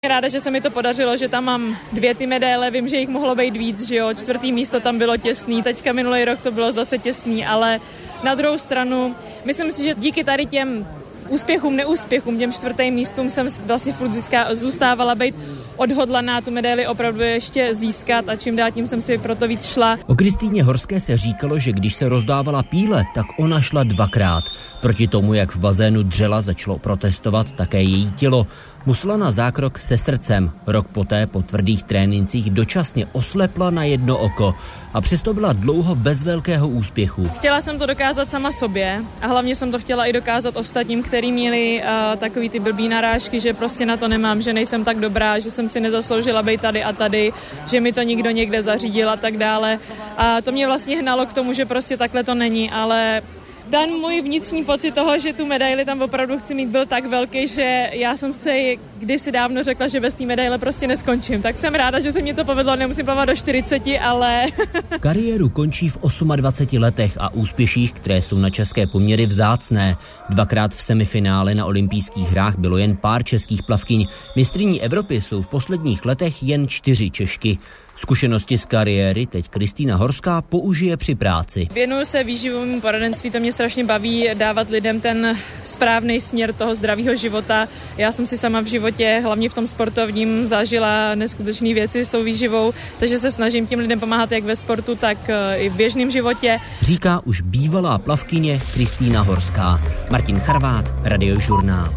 Ráda, že se mi to podařilo, že tam mám 2 ty medaile, vím, že jich mohlo být víc, že jo, 4. místo tam bylo těsný, teďka minulý rok to bylo zase těsný, ale na druhou stranu, myslím si, že díky tady těm úspěchům, neúspěchům, těm 4. místům jsem vlastně furt zůstávala být odhodlaná tu medaili opravdu ještě získat a čím dál tím jsem si proto víc šla. O Kristýně Horské se říkalo, že když se rozdávala píle, tak ona šla 2krát. Proti tomu, jak v bazénu dřela, začalo protestovat také její tělo. Musela na zákrok se srdcem. Rok poté po tvrdých trénincích dočasně oslepla na jedno oko. A přesto byla dlouho bez velkého úspěchu. Chtěla jsem to dokázat sama sobě a hlavně jsem to chtěla i dokázat ostatním, kteří měli takový ty blbý narážky, že prostě na to nemám, že nejsem tak dobrá, že jsem si nezasloužila být tady a tady, že mi to někdo někde zařídil a tak dále. A to mě vlastně hnalo k tomu, že prostě takhle to není, ale ten můj vnitřní pocit toho, že tu medaili tam opravdu chci mít, byl tak velký, že já jsem si kdysi dávno řekla, že bez té medaile prostě neskončím. Tak jsem ráda, že se mi to povedlo, nemusím plavat do 40, ale... Kariéru končí v 28 letech a úspěších, které jsou na české poměry vzácné. 2krát v semifinále na olympijských hrách bylo jen pár českých plavkyň. Mistryní Evropy jsou v posledních letech jen 4 Češky. Zkušenosti z kariéry teď Kristýna Horská použije při práci. Věnuju se výživovému poradenství, to mě strašně baví dávat lidem ten správný směr toho zdravého života. Já jsem si sama v životě, hlavně v tom sportovním, zažila neskutečné věci s tou výživou, takže se snažím těm lidem pomáhat jak ve sportu, tak i v běžném životě. Říká už bývalá plavkyně Kristýna Horská. Martin Charvát, Radiožurnál.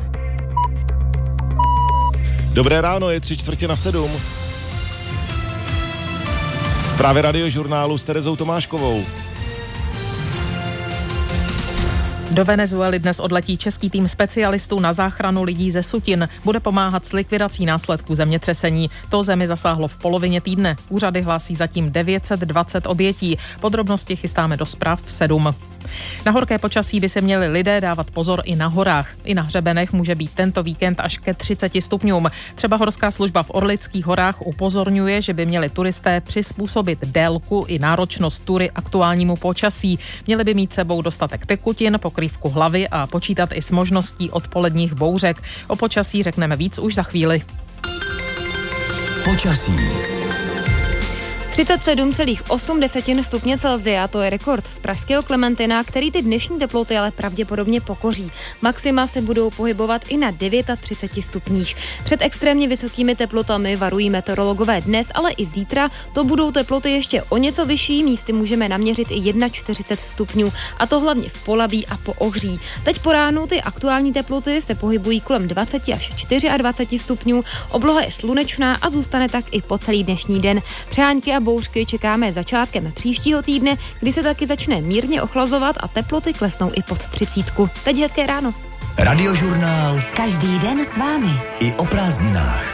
Dobré ráno, je 6:45. Zprávy Radiožurnálu s Terezou Tomáškovou. Do Venezuely dnes odletí český tým specialistů na záchranu lidí ze sutin. Bude pomáhat s likvidací následků zemětřesení. To zemi zasáhlo v polovině týdne. Úřady hlásí zatím 920 obětí. Podrobnosti chystáme do zpráv v 7. Na horké počasí by se měli lidé dávat pozor i na horách. I na hřebenech může být tento víkend až ke 30 stupňům. Třeba Horská služba v Orlických horách upozorňuje, že by měli turisté přizpůsobit délku i náročnost tury aktuálnímu počasí. Měli by mít sebou dostatek tekutin, pokrývku hlavy a počítat i s možností odpoledních bouřek. O počasí řekneme víc už za chvíli. Počasí. 37,8 stupně Celsia, to je rekord z pražského Klementina, který ty dnešní teploty ale pravděpodobně pokoří. Maxima se budou pohybovat i na 39 stupních. Před extrémně vysokými teplotami varují meteorologové dnes, ale i zítra. To budou teploty ještě o něco vyšší, místy můžeme naměřit i 41 stupňů, a to hlavně v Polabí a po Ohří. Teď po ránu ty aktuální teploty se pohybují kolem 20 až 24 stupňů, obloha je slunečná a zůstane tak i po celý dnešní den. Přehánky a bouřky čekáme začátkem příštího týdne, kdy se taky začne mírně ochlazovat a teploty klesnou i pod 30. Teď hezké ráno. Radiožurnál. Každý den s vámi. I o prázdninách.